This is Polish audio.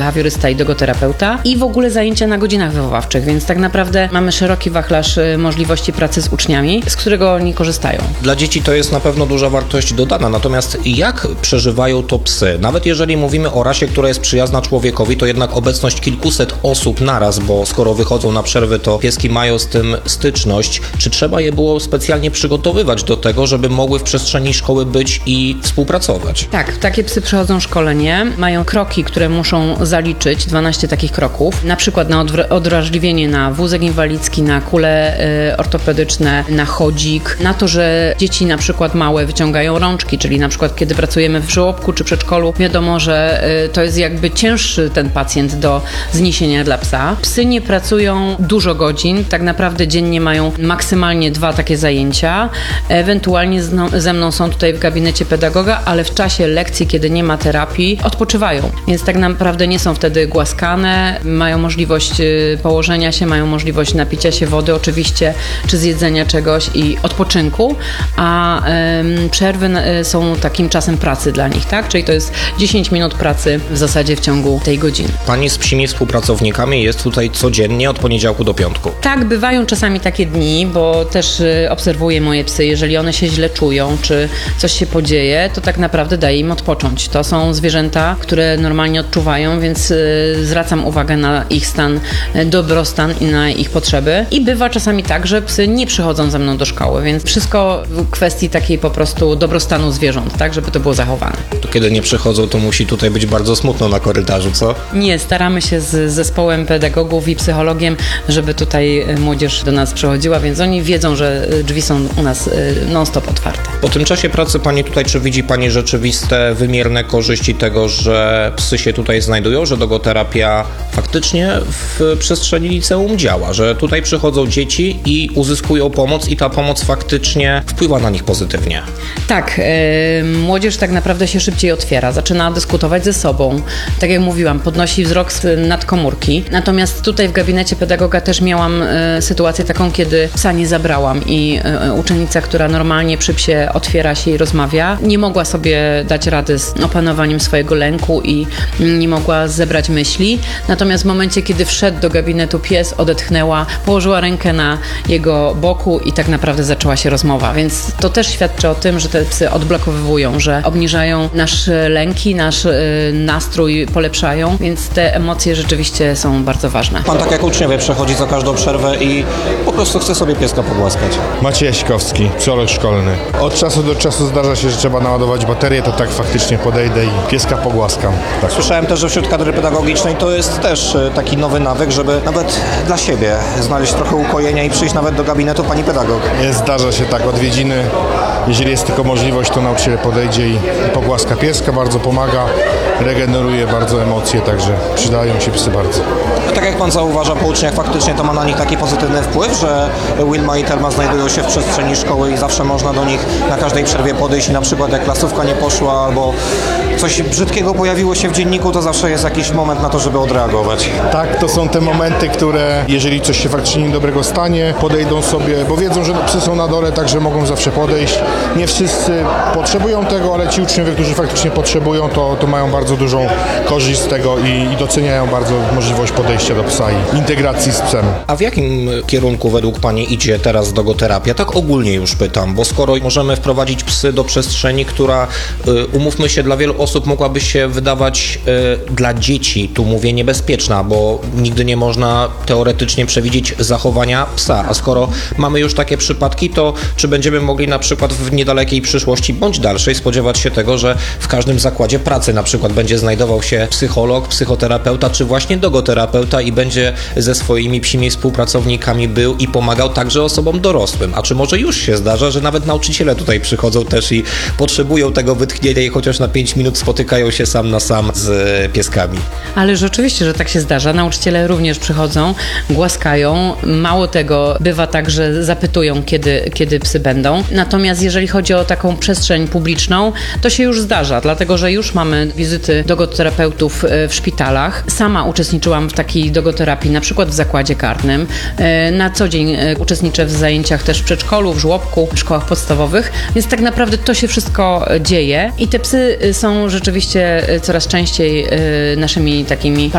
behawiorysta i dogoterapeuta i w ogóle zajęcia na godzinach wychowawczych, więc tak naprawdę mamy szeroki wachlarz możliwości pracy z uczniami, z którego oni korzystają. Dla dzieci to jest na pewno duża wartość dodana, natomiast jak przeżywają to psy? Nawet jeżeli mówimy o rasie, która jest przyjazna człowiekowi, to jednak obecność kilkuset osób naraz, bo skoro wychodzą na przerwy, to pieski mają z tym styczność. Czy trzeba je było specjalnie przygotowywać do tego, żeby mogły w przestrzeni szkoły być i współpracować? Tak, takie psy przechodzą szkolenie, mają kroki, które muszą zaliczyć, 12 takich kroków, na przykład na odwrażliwienie na wózek inwalidzki, na kule ortopedyczne, na chodzik, na to, że dzieci na przykład małe wyciągają rączki, czyli na przykład kiedy pracujemy w żłobku czy przedszkolu, wiadomo, że to jest jakby cięższy ten pacjent do zniesienia dla psa. Psy nie pracują dużo godzin, tak naprawdę dziennie mają maksymalnie 2 takie zajęcia, ewentualnie ze mną są tutaj w gabinecie pedagoga, ale w czasie lekcji, kiedy nie ma terapii, odpoczywają, więc tak naprawdę nie są wtedy głaskane, mają możliwość położenia się, mają możliwość napicia się wody oczywiście, czy zjedzenia czegoś i odpoczynku, a przerwy są takim czasem pracy dla nich, tak? Czyli to jest 10 minut pracy w zasadzie w ciągu tej godziny. Pani z psimi współpracownikami jest tutaj codziennie od poniedziałku do piątku. Tak, bywają czasami takie dni, bo też obserwuję moje psy, jeżeli one się źle czują, czy coś się podzieje, to tak naprawdę daję im odpocząć. To są zwierzęta, które normalnie odczuwają, więc zwracam uwagę na ich stan, dobrostan i na ich potrzeby. I bywa czasami tak, że psy nie przychodzą ze mną do szkoły, więc wszystko w kwestii takiej po prostu dobrostanu zwierząt, tak, żeby to było zachowane. To kiedy nie przychodzą, to musi tutaj być bardzo smutno na korytarzu, co? Nie, staramy się z zespołem pedagogów i psychologiem, żeby tutaj młodzież do nas przychodziła, więc oni wiedzą, że drzwi są u nas non-stop otwarte. Po tym czasie pracy Pani tutaj, czy widzi Pani rzeczywiste, wymierne korzyści tego, że psy się tutaj znajdują, że dogoterapia faktycznie w przestrzeni liceum działa, że tutaj przychodzą dzieci i uzyskują pomoc i ta pomoc faktycznie wpływa na nich pozytywnie? Tak, młodzież tak naprawdę się szybciej otwiera, zaczyna dyskutować ze sobą. Tak jak mówiłam, podnosi wzrok nad komórki. Natomiast tutaj w gabinecie pedagoga też miałam sytuację taką, kiedy psa nie zabrałam i uczennica, która normalnie przy psie otwiera się i rozmawia, nie mogła sobie dać rady z opanowaniem swojego lęku i nie mogła zebrać myśli. Natomiast w momencie, kiedy wszedł do gabinetu pies, odetchnęła, położyła rękę na jego boku i tak naprawdę zaczęła się rozmowa. Więc to też świadczy o tym, że te psy odblokowywują, że obniżają nasze lęki, nasz nastrój polepszają, więc te emocje rzeczywiście są bardzo ważne. Pan tak jak uczniowie przechodzi za każdą przerwę i po prostu chce sobie pieska pogłaskać. Maciej Jaśkowski, psycholog szkolny. Od czasu do czasu zdarza się, że trzeba naładować baterię, to tak faktycznie podejdę i pieska pogłaskam. Tak. Słyszałem też, że wśród kadry pedagogicznej to jest też taki nowy nawyk, żeby nawet dla siebie znaleźć trochę ukojenia i przyjść nawet do gabinetu pani pedagog. Zdarza się tak, odwiedziny. Jeżeli jest tylko możliwość, to nauczyciel podejdzie i pogłaska pieska, bardzo pomaga, regeneruje bardzo emocje, także przydają się psy bardzo. Tak jak pan zauważa po uczniach, faktycznie to ma na nich taki pozytywny wpływ, że Wilma i Telma znajdują się w przestrzeni szkoły i zawsze można do nich na każdej przerwie podejść i na przykład jak klasówka nie poszła albo coś brzydkiego pojawiło się w dzienniku, to zawsze jest jakiś moment na to, żeby odreagować. Tak, to są te momenty, które jeżeli coś się faktycznie niedobrego stanie, podejdą sobie, bo wiedzą, że psy są na dole, także mogą zawsze podejść. Nie wszyscy potrzebują tego, ale ci uczniowie, którzy faktycznie potrzebują, to mają bardzo dużą korzyść z tego i doceniają bardzo możliwość podejścia do psa i integracji z psem. A w jakim kierunku według Pani idzie teraz dogoterapia? Tak ogólnie już pytam, bo skoro możemy wprowadzić psy do przestrzeni, która, umówmy się, dla wielu osób mogłaby się wydawać dla dzieci, tu mówię niebezpieczna, bo nigdy nie można teoretycznie przewidzieć zachowania psa, a skoro mamy już takie przypadki, to czy będziemy mogli na przykład w niedalekiej przyszłości bądź dalszej spodziewać się tego, że w każdym zakładzie pracy na przykład będzie znajdował się psycholog, psychoterapeuta czy właśnie dogoterapeuta i będzie ze swoimi psimi współpracownikami był i pomagał także osobom dorosłym. A czy może już się zdarza, że nawet nauczyciele tutaj przychodzą też i potrzebują tego wytchnienia i chociaż na 5 minut spotykają się sam na sam z pieskami? Ale rzeczywiście, że tak się zdarza. Nauczyciele również przychodzą, głaskają. Mało tego, bywa tak, że zapytują, kiedy psy będą. Natomiast jeżeli chodzi o taką przestrzeń publiczną, to się już zdarza, dlatego że już mamy wizyty dogoterapeutów w szpitalach. Sama uczestniczyłam w takiej dogoterapii, na przykład w zakładzie karnym. Na co dzień uczestniczę w zajęciach też w przedszkolu, w żłobku, w szkołach podstawowych, więc tak naprawdę to się wszystko dzieje i te psy są rzeczywiście coraz częściej naszymi takimi